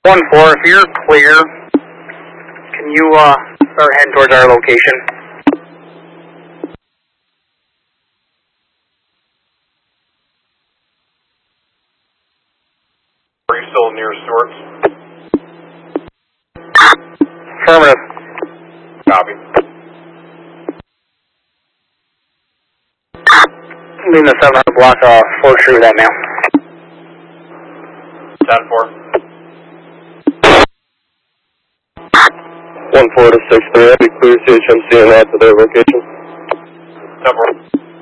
1-4, if you're clear, can you start heading towards our location? Are you still near Stewart's? Affirmative. Copy. Leaving the 700 block, forward through that now. 10-4. 1-4 to 6-3, I'll be clear CHMC and out to their location. 10-4.